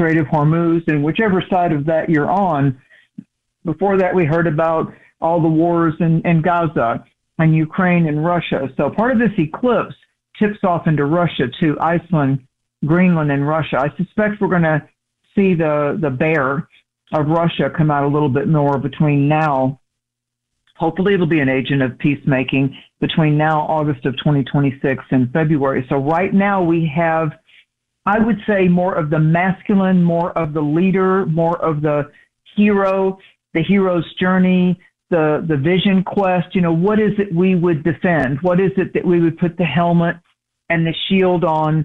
Strait of Hormuz, and whichever side of that you're on. Before that, we heard about all the wars in Gaza and Ukraine and Russia. So part of this eclipse tips off into Russia too, Iceland, Greenland, and Russia. I suspect we're going to see the bear of Russia come out a little bit more between now. Hopefully it'll be an agent of peacemaking between now, August of 2026, and February. So right now we have, I would say, more of the masculine, more of the leader, more of the hero, the hero's journey, the vision quest. You know, what is it we would defend? What is it that we would put the helmet and the shield on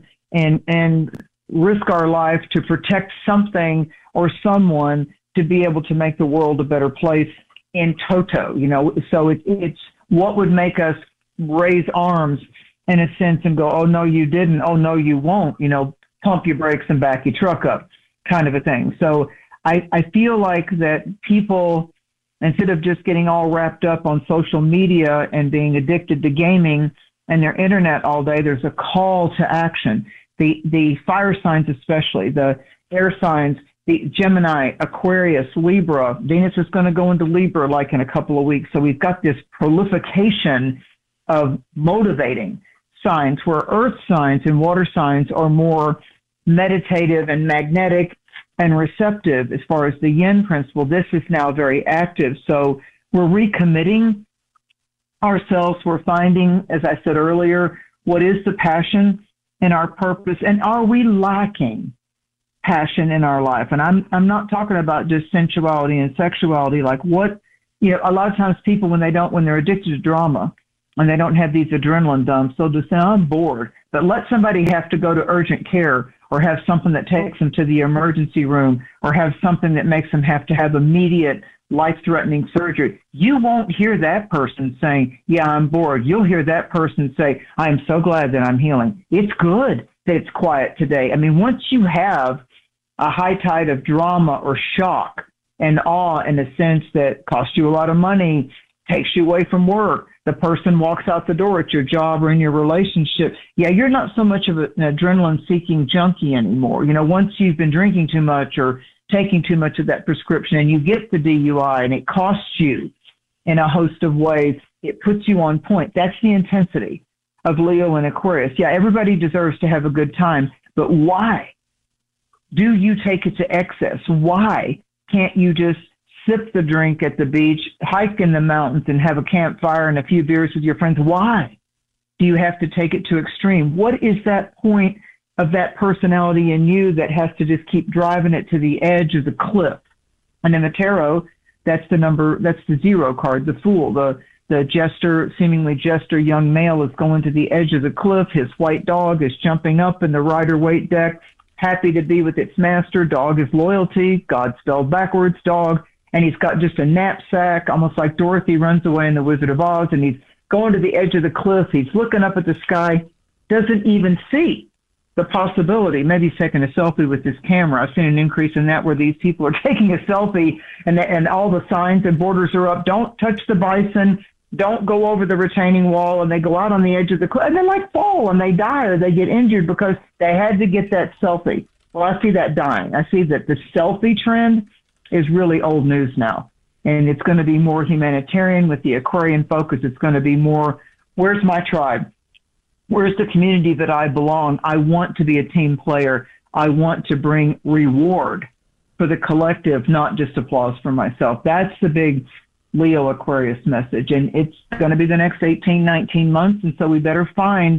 and risk our life to protect something or someone to be able to make the world a better place in toto, you know? So it's what would make us raise arms in a sense and go, oh, no, you didn't. Oh, no, you won't, you know, pump your brakes and back your truck up kind of a thing. So I feel like that people, instead of just getting all wrapped up on social media and being addicted to gaming and their internet all day, there's a call to action. The fire signs, especially the air signs, the Gemini, Aquarius, Libra. Venus is going to go into Libra like in a couple of weeks. So we've got this prolification of motivating signs, where earth signs and water signs are more meditative and magnetic and receptive. As far as the yin principle, this is now very active. So we're recommitting ourselves. We're finding, as I said earlier, what is the passion and our purpose, and are we lacking passion in our life? And I'm not talking about just sensuality and sexuality. Like what, you know, a lot of times people, when they're addicted to drama and they don't have these adrenaline dumps, they'll just say, I'm bored. But let somebody have to go to urgent care, or have something that takes them to the emergency room, or have something that makes them have to have immediate life-threatening surgery. You won't hear that person saying, yeah, I'm bored. You'll hear that person say, I'm so glad that I'm healing. It's good that it's quiet today. I mean, once you have a high tide of drama or shock and awe, in a sense that costs you a lot of money, takes you away from work, the person walks out the door at your job or in your relationship, yeah, you're not so much of an adrenaline-seeking junkie anymore. You know, once you've been drinking too much or taking too much of that prescription and you get the DUI and it costs you in a host of ways, it puts you on point. That's the intensity of Leo and Aquarius. Yeah, everybody deserves to have a good time, but why do you take it to excess? Why can't you just sip the drink at the beach, hike in the mountains, and have a campfire and a few beers with your friends? Why do you have to take it to extreme? What is that point of that personality in you that has to just keep driving it to the edge of the cliff? And in the tarot, that's the zero card, the Fool, the jester, seemingly jester young male is going to the edge of the cliff. His white dog is jumping up in the Rider-Waite deck, happy to be with its master. Dog is loyalty, God spelled backwards, dog. And he's got just a knapsack, almost like Dorothy runs away in The Wizard of Oz, and he's going to the edge of the cliff. He's looking up at the sky, doesn't even see the possibility. Maybe he's taking a selfie with his camera. I've seen an increase in that, where these people are taking a selfie and all the signs and borders are up. Don't touch the bison. Don't go over the retaining wall. And they go out on the edge of the cliff and they like fall and they die or they get injured because they had to get that selfie. Well, I see that dying. I see that the selfie trend is really old news now. And it's going to be more humanitarian with the Aquarian focus. It's going to be more, where's my tribe? Where's the community that I belong? I want to be a team player. I want to bring reward for the collective, not just applause for myself. That's the big Leo Aquarius message. And it's going to be the next 18, 19 months. And so we better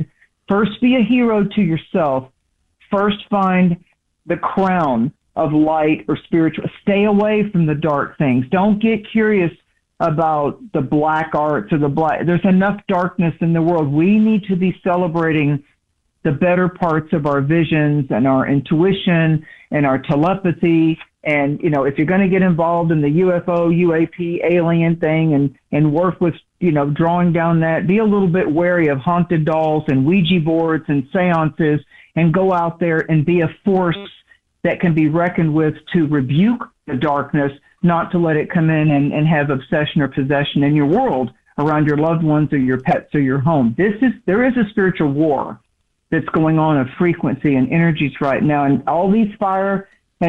first be a hero to yourself. First find the crown of light or spiritual. Stay away from the dark things. Don't get curious about the black arts or the black. There's enough darkness in the world. We need to be celebrating the better parts of our visions and our intuition and our telepathy. And, you know, if you're going to get involved in the UFO, UAP, alien thing and work with, you know, drawing down that, be a little bit wary of haunted dolls and Ouija boards and seances, and go out there and be a force that can be reckoned with to rebuke the darkness, not to let it come in and have obsession or possession in your world around your loved ones or your pets or your home. There is a spiritual war that's going on of frequency and energies right now. And all these fire